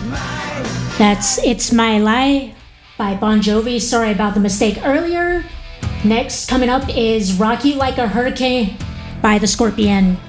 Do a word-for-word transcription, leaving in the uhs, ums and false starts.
That's It's My Lie by Bon Jovi. Sorry about the mistake earlier. Next, coming up is Rock You Like a Hurricane by The Scorpion.